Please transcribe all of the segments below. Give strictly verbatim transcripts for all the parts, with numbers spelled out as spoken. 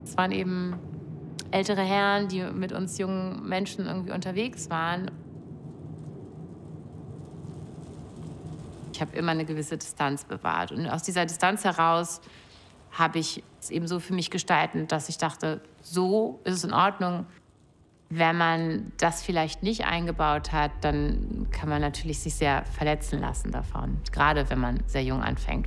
Es waren eben ältere Herren, die mit uns jungen Menschen irgendwie unterwegs waren. Ich habe immer eine gewisse Distanz bewahrt. Und aus dieser Distanz heraus habe ich es eben so für mich gestaltet, dass ich dachte, so ist es in Ordnung. Wenn man das vielleicht nicht eingebaut hat, dann kann man natürlich sich sehr verletzen lassen davon, gerade wenn man sehr jung anfängt.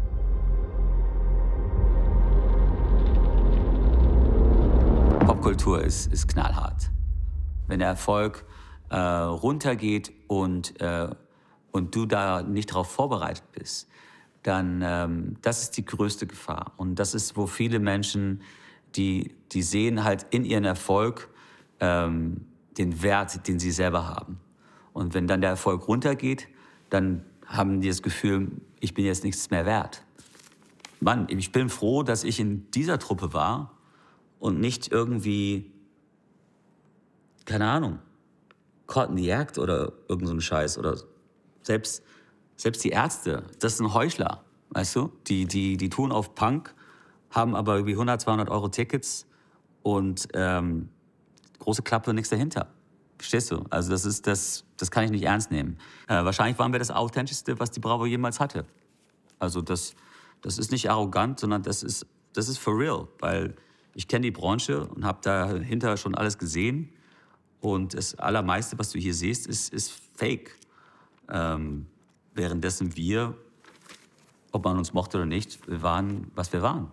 Popkultur ist, ist knallhart. Wenn der Erfolg äh, runtergeht und, äh, und du da nicht darauf vorbereitet bist, dann ähm, das ist die größte Gefahr. Und das ist, wo viele Menschen, die, die sehen halt in ihren Erfolg ähm, den Wert, den sie selber haben. Und wenn dann der Erfolg runtergeht, dann haben die das Gefühl, ich bin jetzt nichts mehr wert. Mann, ich bin froh, dass ich in dieser Truppe war und nicht irgendwie, keine Ahnung, Caught in the Act oder irgend so ein Scheiß. Oder selbst, selbst die Ärzte, das sind Heuchler, weißt du? Die, die, die tun auf Punk, haben aber irgendwie hundert, zweihundert Euro Tickets und ähm, große Klappe, nichts dahinter. Verstehst du? Also das, ist, das, das kann ich nicht ernst nehmen. Äh, wahrscheinlich waren wir das Authentischste, was die Bravo jemals hatte. Also das, das ist nicht arrogant, sondern das ist, das ist for real, weil ich kenne die Branche und habe dahinter schon alles gesehen. Und das Allermeiste, was du hier siehst, ist, ist fake. Ähm, währenddessen wir, ob man uns mochte oder nicht, wir waren, was wir waren.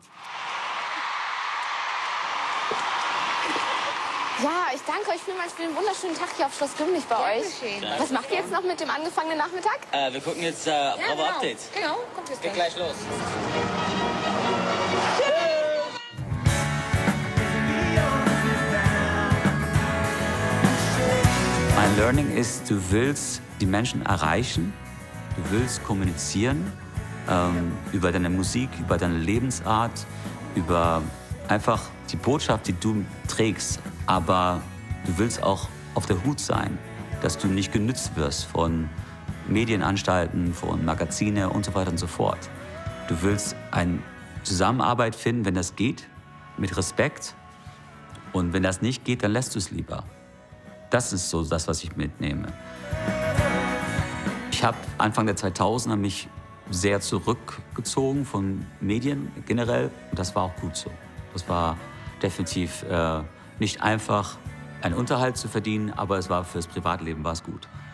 Ja, ich danke euch vielmals für den wunderschönen Tag hier auf Schloss Gümlich bei Gern euch. geschehen. Was macht ihr jetzt noch mit dem angefangenen Nachmittag? Äh, wir gucken jetzt äh, Bravo genau. Update. Genau, kommt jetzt Geht gleich. gleich los. Mein Learning ist, du willst die Menschen erreichen, du willst kommunizieren ähm, über deine Musik, über deine Lebensart, über einfach die Botschaft, die du trägst. Aber du willst auch auf der Hut sein, dass du nicht genützt wirst von Medienanstalten, von Magazinen und so weiter und so fort. Du willst eine Zusammenarbeit finden, wenn das geht, mit Respekt. Und wenn das nicht geht, dann lässt du es lieber. Das ist so das, was ich mitnehme. Ich habe Anfang der zweitausender mich sehr zurückgezogen von Medien generell. Und das war auch gut so. Das war definitiv äh, nicht einfach, einen Unterhalt zu verdienen, aber es war fürs Privatleben war es gut.